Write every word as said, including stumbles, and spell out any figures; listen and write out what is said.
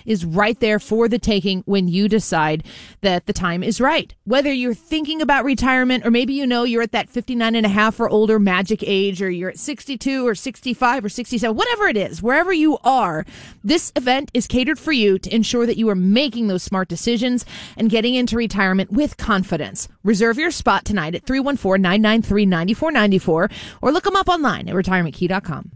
is right there for the taking when you decide that the time is right. Whether you're thinking about retirement, or maybe you know you're at that fifty-nine and a half or older magic age, or you're at sixty-two or sixty-five or sixty-seven, whatever it is, wherever you are, this event is catered for you to ensure that you are making those smart decisions and getting into retirement with confidence. Reserve your spot tonight at three one four, nine nine three, nine four nine four or look them up online at retirement key dot com.